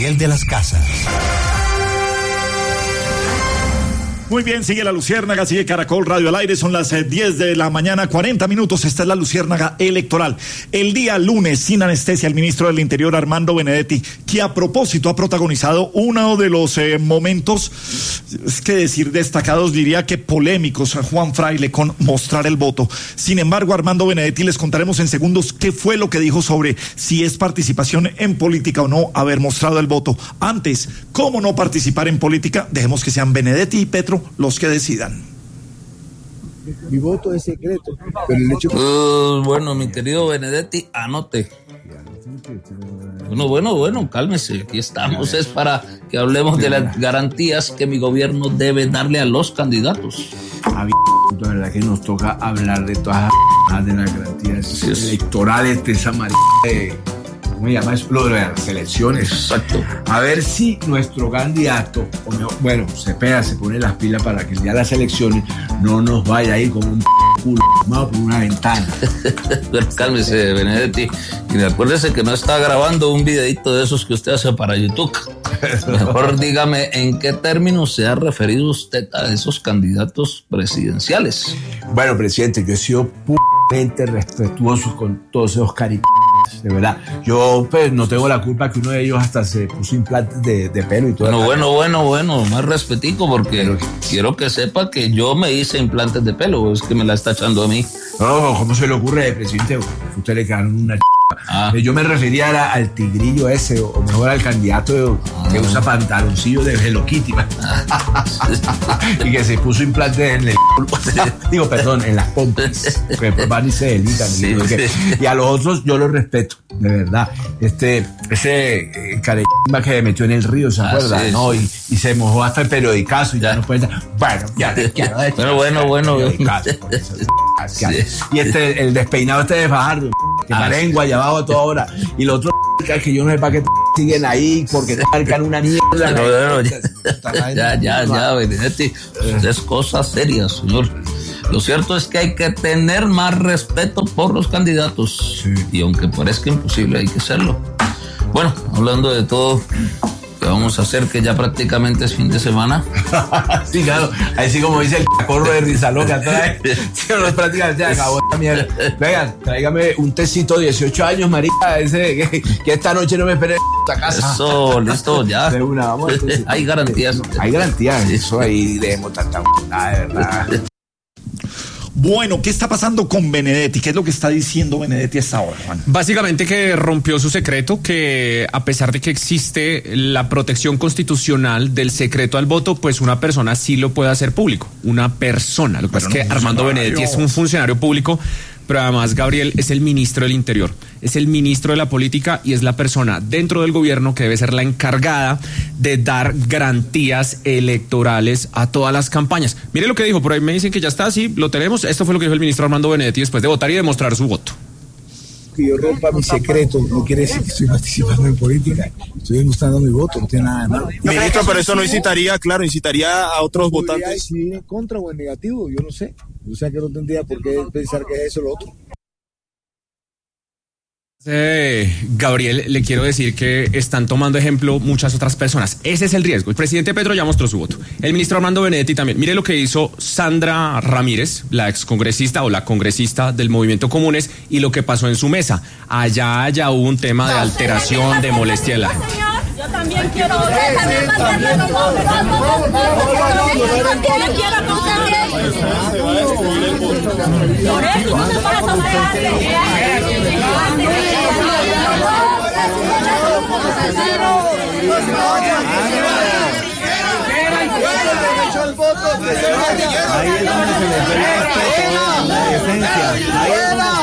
El de las Casas. Muy bien, sigue La Luciérnaga, sigue Caracol Radio al aire, son las 10 de la mañana, 40 minutos, esta es La Luciérnaga electoral. El día lunes, sin anestesia, el ministro del Interior, Armando Benedetti, que a propósito ha protagonizado uno de los momentos, es que decir destacados, diría que polémicos, a Juan Fraile con mostrar el voto. Sin embargo, Armando Benedetti, les contaremos en segundos qué fue lo que dijo sobre si es participación en política o no haber mostrado el voto. Antes, ¿cómo no participar en política? Dejemos que sean Benedetti y Petro los que decidan. Mi voto es secreto, pero el hecho... Bueno, mi querido Benedetti, anote. Bueno, cálmese, aquí estamos, es para que hablemos de las garantías que mi gobierno debe darle a los candidatos. La verdad que nos toca hablar de todas las de las garantías electorales de esa manera de... ¿Cómo se llama? Es lo de las elecciones. Exacto. A ver si nuestro candidato, se pone las pilas para que el día de las elecciones no nos vaya a ir como un culo por una ventana. Pero cálmese, Benedetti, y acuérdese que no está grabando un videito de esos que usted hace para YouTube. Mejor dígame en qué términos se ha referido usted a esos candidatos presidenciales. Bueno, presidente, yo he sido puramente respetuoso con todos esos caritas. De verdad, yo pues no tengo la culpa que uno de ellos hasta se puso implantes de pelo y todo. Bueno, más respetico porque quiero que sepa que yo me hice implantes de pelo, es que me la está echando a mí. No, ¿cómo se le ocurre, presidente? Usted le quedaron una Yo me refería al tigrillo ese, o mejor al candidato que usa pantaloncillo de Hello Kitty. Y que se puso implantes en el en las pompas. Que van y se delitan. Y a los otros yo los respeto, de verdad. Ese carequimba que metió en el río, ¿se acuerda? Sí, ¿no? Y se mojó hasta el periodicazo y ya no puede estar. Bueno, ya te quiero. Bueno. Sí. Y el despeinado de Fajardo, que lengua y abajo a toda hora. Y los otros que yo no sé para qué siguen ahí, porque te marcan una mierda. Ya, Benedetti, es cosa seria, señor. Lo cierto es que hay que tener más respeto por los candidatos. Sí. Y aunque parezca imposible, hay que hacerlo. Bueno, hablando de todo, ¿qué vamos a hacer? Que ya prácticamente es fin de semana. Sí, claro. Ahí sí, como dice el cacorro de Rizaloca. Sí, no es prácticamente, ya acabó esta mierda. Venga, tráigame un tecito de 18 años, marica, ese que esta noche no me espere en casa. Eso, listo, ya. De una, vamos. Entonces, hay garantías. Hay garantías. Eso ahí debemos tanta de verdad. Bueno, ¿qué está pasando con Benedetti? ¿Qué es lo que está diciendo Benedetti hasta ahora, Juan? Básicamente que rompió su secreto, que a pesar de que existe la protección constitucional del secreto al voto, pues una persona sí lo puede hacer público. Una persona. Lo que pasa es que Armando Benedetti es un funcionario público, pero además Gabriel es el ministro del Interior, es el ministro de la política y es la persona dentro del gobierno que debe ser la encargada de dar garantías electorales a todas las campañas. Mire lo que dijo, por ahí me dicen que ya está, sí, lo tenemos. Esto fue lo que dijo el ministro Armando Benedetti después de votar y demostrar su voto. Que yo rompa mi secreto no quiere decir que estoy participando en política, estoy demostrando mi voto, no tiene nada de malo. Ministro, pero eso no incitaría a otros votantes. Si viene en contra o en negativo, yo no sé. O sea que no tendría por qué pensar que es eso o lo otro. Gabriel, le quiero decir que están tomando ejemplo muchas otras personas. Ese es el riesgo. El presidente Petro ya mostró su voto. El ministro Armando Benedetti también. Mire lo que hizo Sandra Ramírez, la excongresista o la congresista del Movimiento Comunes, y lo que pasó en su mesa. Allá hubo un tema de alteración, de molestia de la gente. Yo también quiero por eso no se para tomar. Ahí es donde se les ve el respeto, la decencia. Ahí es donde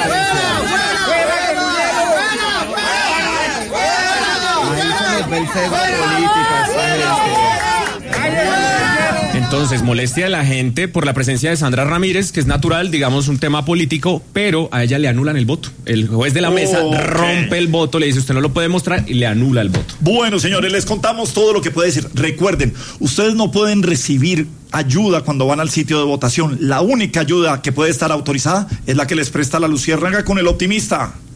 se les ve el sesgo político. Entonces, molestia de la gente por la presencia de Sandra Ramírez, que es natural, digamos, un tema político, pero a ella le anulan el voto. El juez de la mesa rompe el voto, le dice usted no lo puede mostrar y le anula el voto. Bueno, señores, les contamos todo lo que puede decir. Recuerden, ustedes no pueden recibir ayuda cuando van al sitio de votación. La única ayuda que puede estar autorizada es la que les presta La Luciérnaga con El Optimista.